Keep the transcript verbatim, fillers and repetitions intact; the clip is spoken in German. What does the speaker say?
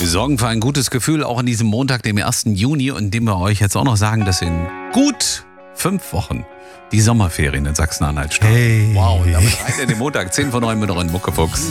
Wir sorgen für ein gutes Gefühl auch an diesem Montag, dem ersten Juni, und indem wir euch jetzt auch noch sagen, dass in gut fünf Wochen die Sommerferien in Sachsen-Anhalt starten. Hey. Wow, und damit rein in den Montag, zehn vor neun mit euren Muckefuchs.